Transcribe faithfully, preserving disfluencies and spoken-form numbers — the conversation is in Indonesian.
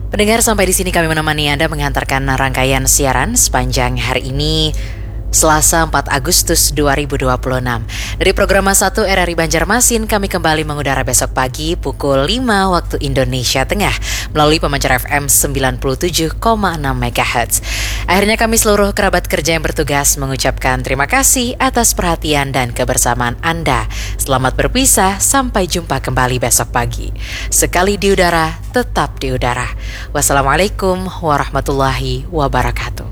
Pendengar, sampai di sini kami menemani Anda mengantarkan rangkaian siaran sepanjang hari ini, Selasa empat Agustus dua ribu dua puluh enam. Dari Programa satu R R I Banjarmasin, kami kembali mengudara besok pagi pukul lima waktu Indonesia Tengah melalui pemancar F M sembilan puluh tujuh koma enam megahertz. Akhirnya kami seluruh kerabat kerja yang bertugas mengucapkan terima kasih atas perhatian dan kebersamaan Anda. Selamat berpisah, sampai jumpa kembali besok pagi. Sekali di udara, tetap di udara. Wassalamualaikum warahmatullahi wabarakatuh.